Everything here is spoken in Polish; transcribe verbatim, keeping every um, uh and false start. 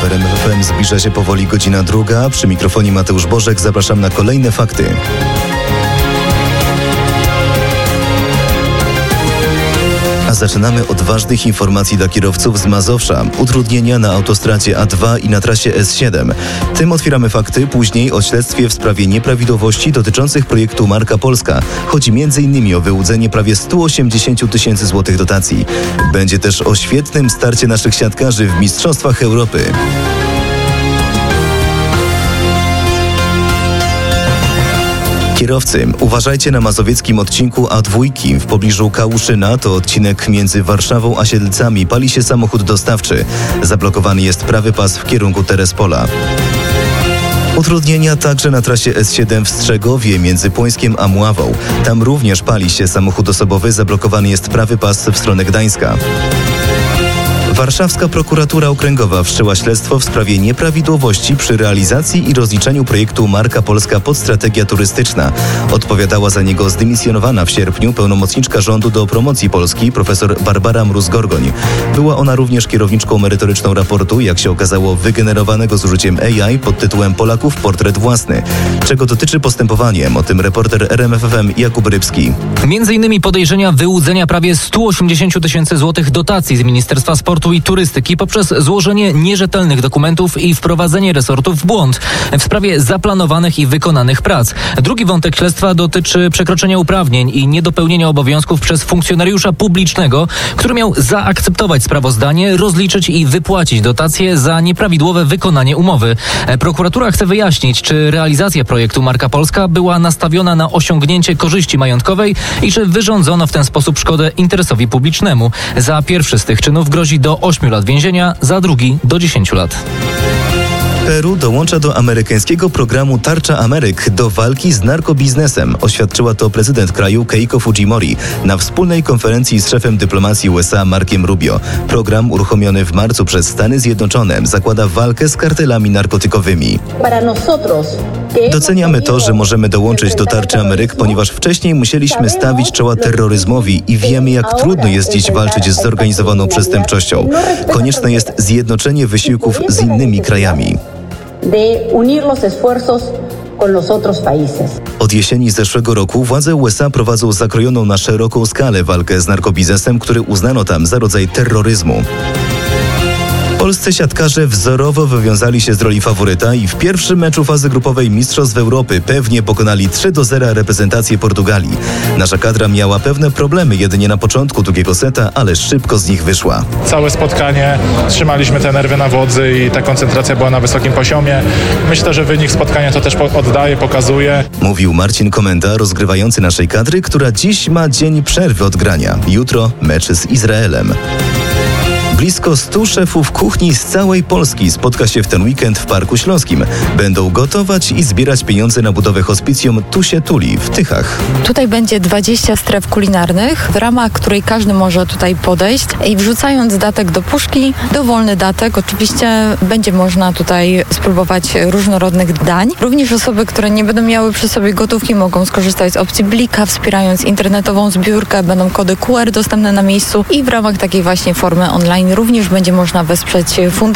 R M F F M zbliża się powoli godzina druga. Przy mikrofonie Mateusz Bożek. Zapraszam na kolejne fakty. A zaczynamy od ważnych informacji dla kierowców z Mazowsza. Utrudnienia na autostradzie A dwa i na trasie S siedem. Tym otwieramy fakty, później o śledztwie w sprawie nieprawidłowości dotyczących projektu Marka Polska. Chodzi między innymi o wyłudzenie prawie sto osiemdziesiąt tysięcy złotych dotacji. Będzie też o świetnym starcie naszych siatkarzy w Mistrzostwach Europy. Kierowcy, uważajcie na mazowieckim odcinku A dwa w pobliżu Kałuszyna, to odcinek między Warszawą a Siedlcami. Pali się samochód dostawczy. Zablokowany jest prawy pas w kierunku Terespola. Utrudnienia także na trasie S siedem w Strzegowie między Płońskiem a Mławą. Tam również pali się samochód osobowy, zablokowany jest prawy pas w stronę Gdańska. Warszawska Prokuratura Okręgowa wszczęła śledztwo w sprawie nieprawidłowości przy realizacji i rozliczeniu projektu Marka Polska Podstrategia Turystyczna. Odpowiadała za niego zdymisjonowana w sierpniu pełnomocniczka rządu do promocji Polski profesor Barbara Mróz-Gorgoń. Była ona również kierowniczką merytoryczną raportu, jak się okazało, wygenerowanego z użyciem A I pod tytułem Polaków portret własny. Czego dotyczy postępowanie? O tym reporter R M F F M Jakub Rybski. Między innymi podejrzenia wyłudzenia prawie sto osiemdziesiąt tysięcy złotych dotacji z Ministerstwa Sportu i Turystyki poprzez złożenie nierzetelnych dokumentów i wprowadzenie resortu w błąd w sprawie zaplanowanych i wykonanych prac. Drugi wątek śledztwa dotyczy przekroczenia uprawnień i niedopełnienia obowiązków przez funkcjonariusza publicznego, który miał zaakceptować sprawozdanie, rozliczyć i wypłacić dotacje za nieprawidłowe wykonanie umowy. Prokuratura chce wyjaśnić, czy realizacja projektu Marka Polska była nastawiona na osiągnięcie korzyści majątkowej i czy wyrządzono w ten sposób szkodę interesowi publicznemu. Za pierwszy z tych czynów grozi do ośmiu lat więzienia, za drugi do dziesięciu lat. Peru dołącza do amerykańskiego programu Tarcza Ameryk do walki z narkobiznesem. Oświadczyła to prezydent kraju Keiko Fujimori na wspólnej konferencji z szefem dyplomacji U S A Markiem Rubio. Program uruchomiony w marcu przez Stany Zjednoczone zakłada walkę z kartelami narkotykowymi. Doceniamy to, że możemy dołączyć do Tarczy Ameryk, ponieważ wcześniej musieliśmy stawić czoła terroryzmowi i wiemy, jak trudno jest dziś walczyć z zorganizowaną przestępczością. Konieczne jest zjednoczenie wysiłków z innymi krajami. Od jesieni zeszłego roku władze U S A prowadzą zakrojoną na szeroką skalę walkę z narkobiznesem, który uznano tam za rodzaj terroryzmu. Polscy siatkarze wzorowo wywiązali się z roli faworyta i w pierwszym meczu fazy grupowej Mistrzostw Europy pewnie pokonali trzy do zera reprezentację Portugalii. Nasza kadra miała pewne problemy jedynie na początku drugiego seta, ale szybko z nich wyszła. Całe spotkanie trzymaliśmy te nerwy na wodzy i ta koncentracja była na wysokim poziomie. Myślę, że wynik spotkania to też oddaje, pokazuje. Mówił Marcin Komenda, rozgrywający naszej kadry, która dziś ma dzień przerwy od grania. Jutro mecz z Izraelem. Blisko stu szefów kuchni z całej Polski spotka się w ten weekend w Parku Śląskim. Będą gotować i zbierać pieniądze na budowę hospicjum Tu się tuli w Tychach. Tutaj będzie dwadzieścia stref kulinarnych, w ramach której każdy może tutaj podejść i wrzucając datek do puszki, dowolny datek, oczywiście będzie można tutaj spróbować różnorodnych dań. Również osoby, które nie będą miały przy sobie gotówki, mogą skorzystać z opcji Blika, wspierając internetową zbiórkę. Będą kody Q R dostępne na miejscu i w ramach takiej właśnie formy online również będzie można wesprzeć fundację